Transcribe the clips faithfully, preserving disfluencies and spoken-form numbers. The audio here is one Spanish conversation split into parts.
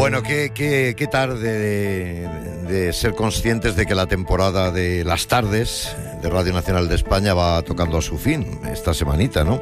Bueno, qué, qué, qué tarde de, de ser conscientes de que la temporada de las tardes de Radio Nacional de España va tocando a su fin esta semanita, ¿no?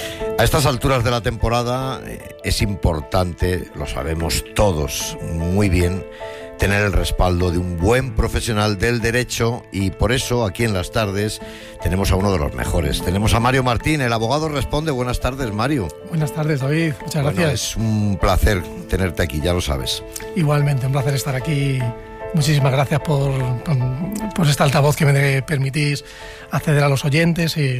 A estas alturas de la temporada es importante, lo sabemos todos muy bien, tener el respaldo de un buen profesional del derecho, y por eso aquí en las tardes tenemos a uno de los mejores. Tenemos a Mario Martín, el abogado responde. Buenas tardes, Mario. Buenas tardes, David. Muchas bueno, gracias. Es un placer tenerte aquí, ya lo sabes. Igualmente, un placer estar aquí. Muchísimas gracias por, por, por esta altavoz que me permitís acceder a los oyentes y...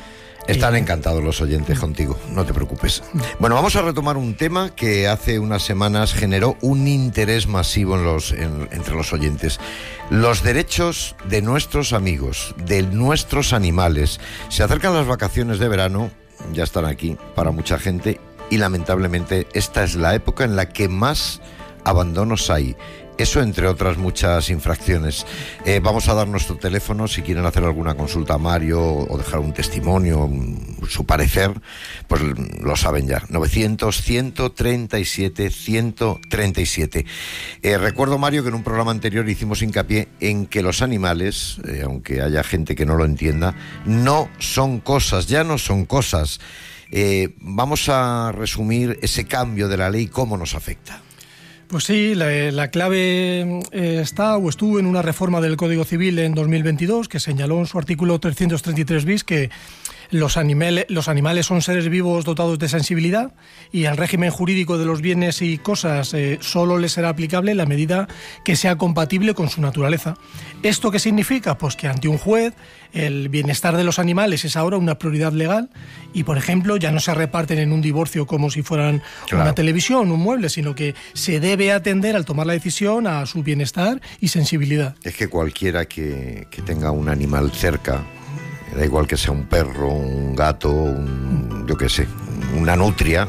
Están encantados los oyentes contigo, no te preocupes. Bueno, vamos a retomar un tema que hace unas semanas generó un interés masivo en los, en, entre los oyentes. Los derechos de nuestros amigos, de nuestros animales. Se acercan las vacaciones de verano, ya están aquí para mucha gente, y lamentablemente esta es la época en la que más abandonos hay. Eso entre otras muchas infracciones. Eh, vamos a dar nuestro teléfono si quieren hacer alguna consulta a Mario o dejar un testimonio, un, su parecer, pues lo saben ya. novecientos, ciento treinta y siete, ciento treinta y siete. Eh, recuerdo, Mario, que en un programa anterior hicimos hincapié en que los animales, eh, aunque haya gente que no lo entienda, no son cosas, ya no son cosas. Eh, vamos a resumir ese cambio de la ley, cómo nos afecta. Pues sí, la, la clave eh, está o estuvo en una reforma del Código Civil en dos mil veintidós que señaló en su artículo trescientos treinta y tres bis que los animales, los animales son seres vivos dotados de sensibilidad y al régimen jurídico de los bienes y cosas eh, solo les será aplicable la medida que sea compatible con su naturaleza. ¿Esto qué significa? Pues que ante un juez el bienestar de los animales es ahora una prioridad legal y, por ejemplo, ya no se reparten en un divorcio como si fueran claro. una televisión, un mueble, sino que se debe atender al tomar la decisión a su bienestar y sensibilidad. Es que cualquiera que, que tenga un animal cerca, da igual que sea un perro, un gato, un, yo qué sé, una nutria,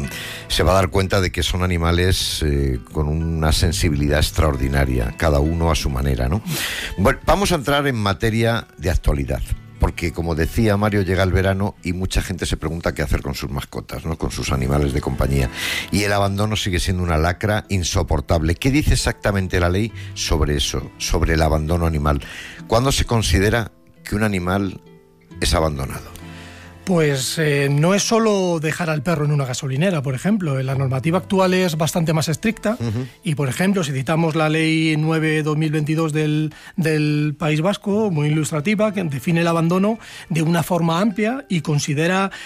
se va a dar cuenta de que son animales eh, con una sensibilidad extraordinaria, cada uno a su manera, ¿no? Bueno, vamos a entrar en materia de actualidad, porque como decía Mario, llega el verano y mucha gente se pregunta qué hacer con sus mascotas, ¿no? Con sus animales de compañía, y el abandono sigue siendo una lacra insoportable. ¿Qué dice exactamente la ley sobre eso, sobre el abandono animal? ¿Cuándo se considera que un animal es abandonado? Pues eh, no es solo dejar al perro en una gasolinera, por ejemplo. La normativa actual es bastante más estricta uh-huh. y, por ejemplo, si citamos la Ley nueve barra dos mil veintidós del, del País Vasco, muy ilustrativa, que define el abandono de una forma amplia y considera